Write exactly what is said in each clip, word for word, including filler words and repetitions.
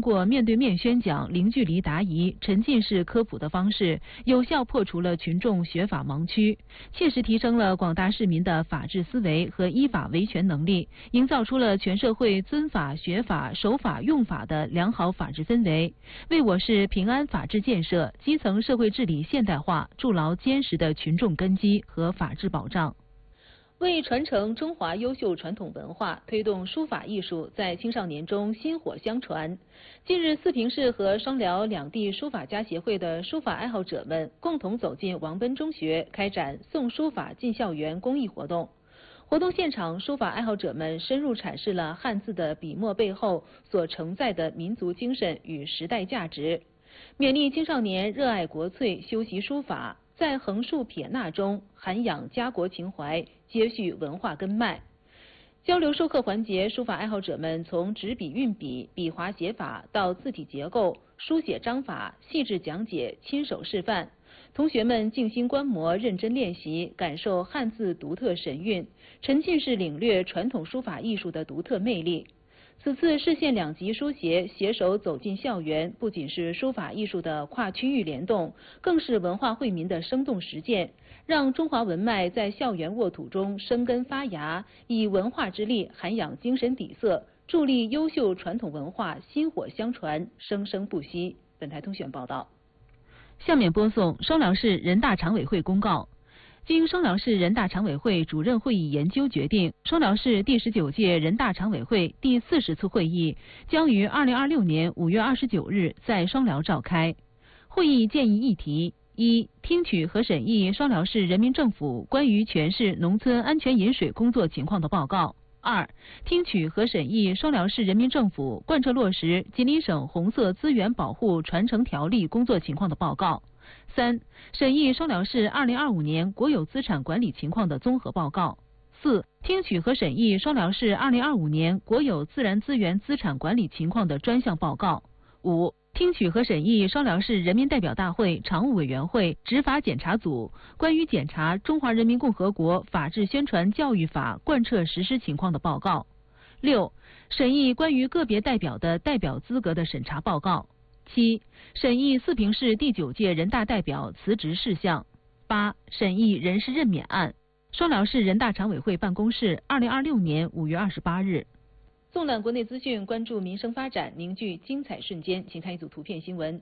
过面对面宣讲、零距离答疑、沉浸式科普的方式，有效破除了群众学法盲区，切实提升了广大市民的法治思维和依法维权能力，营造出了全社会尊法、学法、守法、用法的良好法治氛围，为我市平安法治建设、基层社会治理现代化筑牢坚实的群众根基和法治保障。为传承中华优秀传统文化，推动书法艺术在青少年中薪火相传，近日，四平市和双辽两地书法家协会的书法爱好者们共同走进王奔中学，开展送书法进校园公益活动。活动现场，书法爱好者们深入阐释了汉字的笔墨背后所承载的民族精神与时代价值，勉励青少年热爱国粹、修习书法，在横竖撇捺中涵养家国情怀，接续文化根脉。交流授课环节，书法爱好者们从执笔运笔、笔划写法到字体结构、书写章法，细致讲解，亲手示范。同学们静心观摩，认真练习，感受汉字独特神韵，沉浸式领略传统书法艺术的独特魅力。此次市县两级书协携手走进校园，不仅是书法艺术的跨区域联动，更是文化惠民的生动实践，让中华文脉在校园沃土中生根发芽，以文化之力涵养精神底色，助力优秀传统文化薪火相传，生生不息。本台通讯报道。下面播送双辽市人大常委会公告。经双辽市人大常委会主任会议研究决定，双辽市第十九届人大常委会第四十次会议将于二零二六年五月二十九日在双辽召开。会议建议议题：一、听取和审议双辽市人民政府关于全市农村安全饮水工作情况的报告；二、听取和审议双辽市人民政府贯彻落实吉林省红色资源保护传承条例工作情况的报告。三、审议双辽市二零二五年国有资产管理情况的综合报告。四、听取和审议双辽市二零二五年国有自然资源资产管理情况的专项报告。五、听取和审议双辽市人民代表大会常务委员会执法检查组关于检查《中华人民共和国法治宣传教育法》贯彻实施情况的报告。六、审议关于个别代表的代表资格的审查报告。七、审议四平市第九届人大代表辞职事项。八、审议人事任免案。双辽市人大常委会办公室二零二六年五月二十八日。纵览国内资讯，关注民生发展，凝聚精彩瞬间，请看一组图片新闻。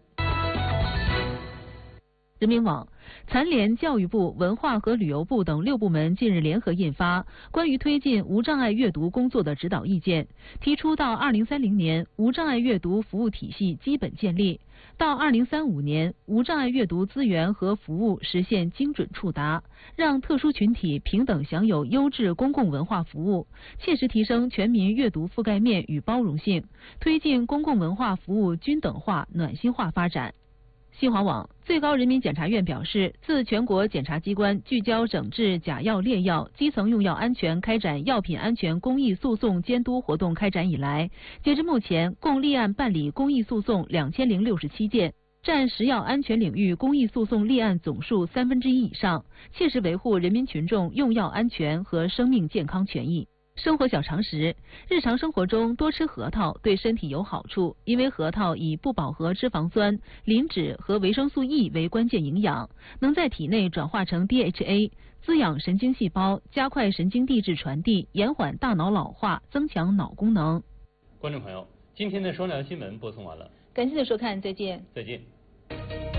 人民网、残联、教育部、文化和旅游部等六部门近日联合印发《关于推进无障碍阅读工作的指导意见》，提出到二零三零年无障碍阅读服务体系基本建立，到二零三五年无障碍阅读资源和服务实现精准触达，让特殊群体平等享有优质公共文化服务，切实提升全民阅读覆盖面与包容性，推进公共文化服务均等化、暖心化发展。新华网、最高人民检察院表示，自全国检察机关聚焦整治假药劣药、基层用药安全开展药品安全公益诉讼监督活动开展以来，截至目前，共立案办理公益诉讼两千零六十七件，占食药安全领域公益诉讼立案总数三分之一以上，切实维护人民群众用药安全和生命健康权益。生活小常识：日常生活中多吃核桃对身体有好处，因为核桃以不饱和脂肪酸、磷脂和维生素 E 为关键营养，能在体内转化成 D H A， 滋养神经细胞，加快神经递质传递，延缓大脑老化，增强脑功能。 观众朋友，今天的双辽新闻播送完了， 感谢您的收看，再见。 再见。